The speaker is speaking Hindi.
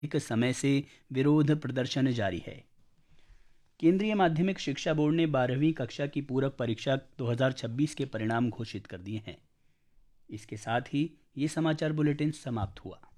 एक समय से विरोध प्रदर्शन जारी है। केंद्रीय माध्यमिक शिक्षा बोर्ड ने 12वीं कक्षा की पूरक परीक्षा 2026 के परिणाम घोषित कर दिए हैं। इसके साथ ही ये समाचार बुलेटिन समाप्त हुआ।